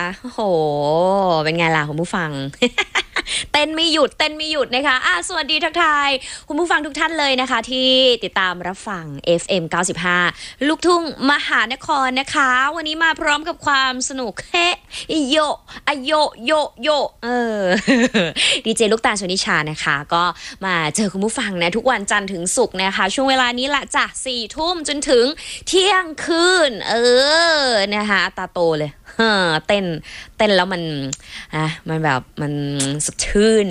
โหเป็นไงล่ะคุณผู้ฟัง เต้นไม่หยุดนะคะสวัสดีทักทายคุณผู้ฟังทุกท่านเลยนะคะที่ติดตามรับฟัง FM 95ลูกทุ่งมหานครนะคะวันนี้มาพร้อมกับความสนุกเฮโยโยดีเจลูกตาลชนิชานะคะก็มาเจอคุณผู้ฟังนะทุกวันจันทร์ถึงศุกร์นะคะช่วงเวลานี้ละจ้ะ 4 ทุ่มจนถึงเที่ยงคืนนะคะตาโตเลยเต้นแล้วมันแบบมันสดชื่น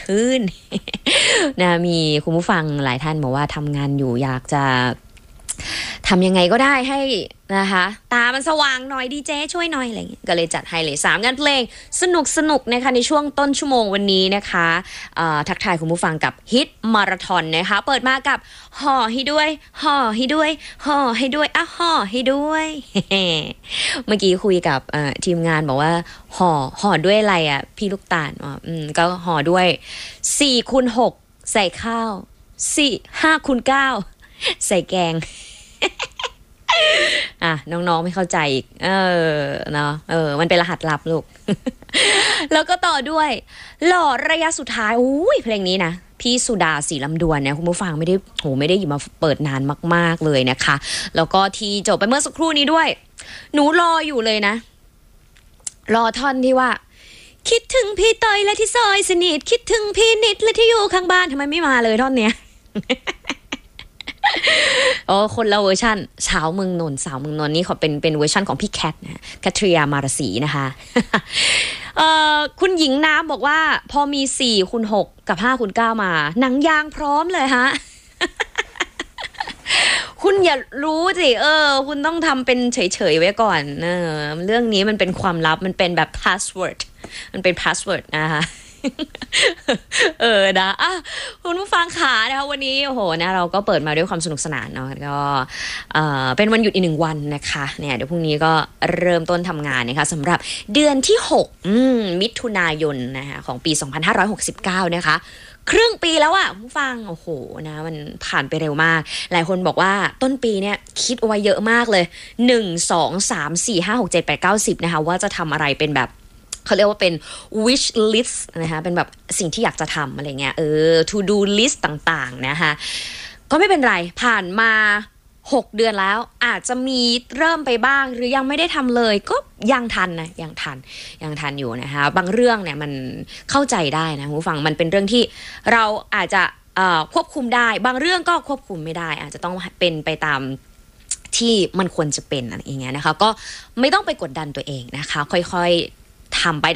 นะมีคุณผู้ฟังหลายท่านบอกว่าทำงานอยู่อยากจะทำยังไงก็ได้ให้นะคะตามันสว่างหน่อยดีเจช่วยหน่อยอะไรอย่างเงี้ยก็เลยจัดให้เลย3งานเพลงสนุกนะคะในช่วงต้นชั่วโมงวันนี้นะคะทักทายคุณผู้ฟังกับฮิตมาราธอนนะคะเปิดมากับห่อให้ด้วยเมื่อกี้คุยกับทีมงานบอกว่าห่อด้วยอะไรพี่ลูกตาลก็ห่อด้วย4x6ใส่ข้าว5x9ใส่แกง น้องๆไม่เข้าใจอีกเนาะมันเป็นรหัสลับลูก แล้วก็ต่อด้วยหล่อระยะสุดท้ายเพลงนี้นะพี่สุดาศรีลำดวนเนี่ยคุณผู้ฟังไม่ได้หยิบมาเปิดนานมากๆเลยนะคะแล้วก็ที่จบไปเมื่อสักครู่นี้ด้วยหนูรออยู่เลยนะรอท่อนที่ว่าคิดถึงพี่ต้อยและที่ซอยสนิทคิดถึงพี่นิดและที่อยู่ข้างบ้านทำไมไม่มาเลยท่อนเนี้ย คนละเวอร์ชันสาวเมืองนนท์นี่เขาเป็นเวอร์ชันของพี่แคทนะแคทริยามารสีนะคะ คุณหญิงน้ำบอกว่าพอมี4x6กับ5x9มาหนังยางพร้อมเลยฮะ คุณอย่ารู้สิคุณต้องทำเป็นเฉยๆไว้ก่อนเรื่องนี้มันเป็นความลับมันเป็นแบบพาสเวิร์ดนะคะนะคุณผู้ฟังขานะคะวันนี้โอ้โหนะเราก็เปิดมาด้วยความสนุกสนานเนาะก็เป็นวันหยุดอีก1วันนะคะเนี่ยเดี๋ยวพรุ่งนี้ก็เริ่มต้นทำงานนะคะสำหรับเดือนที่6มิถุนายนนะคะของปี2569นะคะครึ่งปีแล้วผู้ฟังโอ้โหนะมันผ่านไปเร็วมากหลายคนบอกว่าต้นปีเนี่ยคิดเอาไว้เยอะมากเลย1 2 3 4 5 6 7 8 9 10นะคะว่าจะทำอะไรเป็นแบบเขาเรียกว่าเป็น wish list นะคะเป็นแบบสิ่งที่อยากจะทำอะไรเงี้ยto do list ต่างๆนะคะก็ไม่เป็นไรผ่านมา6เดือนแล้วอาจจะมีเริ่มไปบ้างหรือยังไม่ได้ทำเลยก็ยังทันอยู่นะคะบางเรื่องเนี่ยมันเข้าใจได้นะคุณผู้ฟังมันเป็นเรื่องที่เราอาจจะควบคุมได้บางเรื่องก็ควบคุมไม่ได้อาจจะต้องเป็นไปตามที่มันควรจะเป็นอะไรอย่างเงี้ยนะคะก็ไม่ต้องไปกดดันตัวเองนะคะค่อยๆทำไป